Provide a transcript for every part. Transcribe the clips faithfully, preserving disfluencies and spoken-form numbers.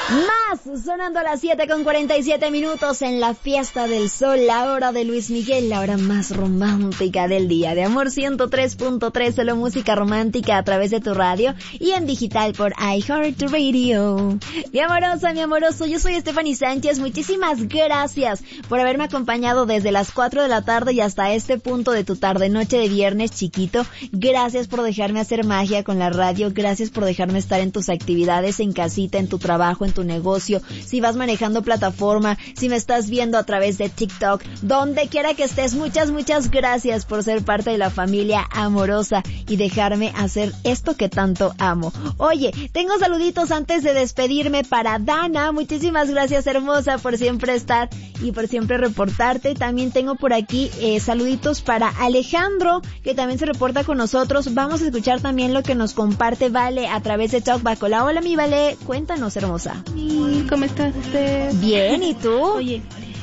Más, sonando a las siete con cuarenta y siete minutos en la fiesta del sol, la hora de Luis Miguel, la hora más romántica del día. De Amor ciento tres punto tres, solo música romántica a través de tu radio y en digital por iHeartRadio. Mi amorosa, mi amoroso, yo soy Stephanie Sánchez. Muchísimas gracias por haberme acompañado desde las cuatro de la tarde y hasta este punto de tu tarde noche de viernes chiquito. Gracias por dejarme hacer magia con la radio. Gracias por dejarme estar en tus actividades, en casita, en tu trabajo, en tu negocio, si vas manejando plataforma, si me estás viendo a través de TikTok, donde quiera que estés. Muchas, muchas gracias por ser parte de la familia amorosa y dejarme hacer esto que tanto amo. Oye, tengo saluditos antes de despedirme para Dana. Muchísimas gracias, hermosa, por siempre estar y por siempre reportarte. También tengo por aquí eh, saluditos para Alejandro, que también se reporta con nosotros. Vamos a escuchar también lo que nos comparte Vale a través de Talk Bacola. Hola, mi Vale, cuéntanos, hermosa. ¿Cómo estás? Este... Bien, ¿y tú? Oye,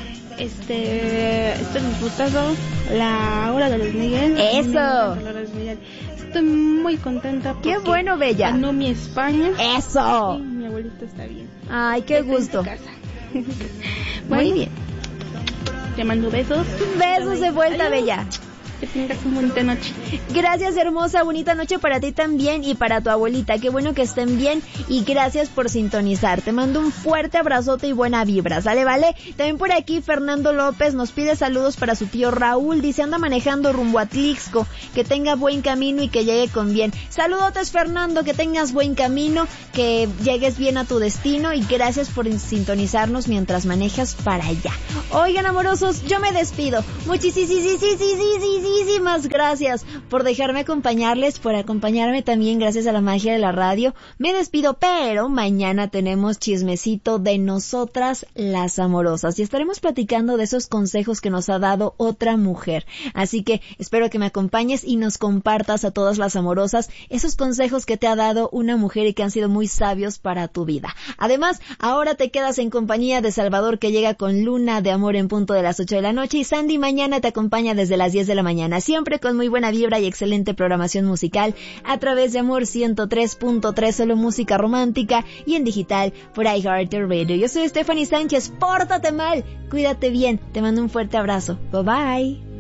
este, estoy disfrutando la hora de Luis Miguel. Eso. La hora de Luis Miguel. Estoy muy contenta porque qué bueno, bella. ganó mi España. Eso. Y mi abuelito está bien. Ay, qué Estoy gusto. En casa. Bueno, muy bien. Te mando besos. Besos de vuelta, adiós, bella. Que tengas una bonita noche. Gracias, hermosa, bonita noche para ti también y para tu abuelita. Qué bueno que estén bien y gracias por sintonizar. Te mando un fuerte abrazote y buena vibra, ¿sale, vale? También por aquí Fernando López nos pide saludos para su tío Raúl. Dice, anda manejando rumbo a Tlixco, que tenga buen camino y que llegue con bien. Saludotes, Fernando, que tengas buen camino, que llegues bien a tu destino y gracias por sintonizarnos mientras manejas para allá. Oigan, amorosos, yo me despido. Muchísimas Muchísimas gracias por dejarme acompañarles, por acompañarme también gracias a la magia de la radio. Me despido, pero mañana tenemos chismecito de nosotras las amorosas y estaremos platicando de esos consejos que nos ha dado otra mujer. Así que espero que me acompañes y nos compartas a todas las amorosas esos consejos que te ha dado una mujer y que han sido muy sabios para tu vida. Además, ahora te quedas en compañía de Salvador, que llega con Luna de Amor en punto de las ocho de la noche, y Sandy mañana te acompaña desde las diez de la mañana, siempre con muy buena vibra y excelente programación musical a través de Amor ciento tres punto tres, solo música romántica y en digital por iHeartRadio. Yo soy Stephanie Sánchez, pórtate mal, cuídate bien, te mando un fuerte abrazo, bye bye.